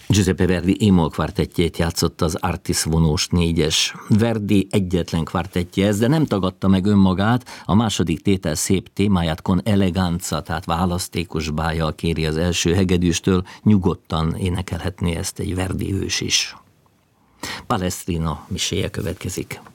Giuseppe Verdi émol kvartettjét játszott az Artis vonós 4-es. Verdi egyetlen kvartettje ez, de nem tagadta meg önmagát, a második tétel szép témáját con eleganza, tehát választékos bájjal kéri az első hegedűstől, nyugodtan énekelhetné ezt egy Verdi ős is. Palestrina miséje következik.